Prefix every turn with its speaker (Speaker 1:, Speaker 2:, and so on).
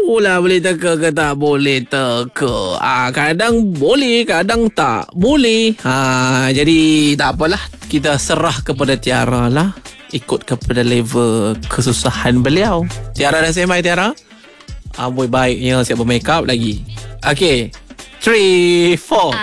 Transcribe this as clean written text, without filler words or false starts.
Speaker 1: tahulah boleh teka ke tak boleh teka. Kadang boleh, kadang tak boleh. Jadi tak apalah, kita serah kepada Tiara lah. Ikut kepada level kesusahan beliau. Tiara dah sembang, Tiara? Amboi baiknya siap bermakeup lagi. Okay, 3, 4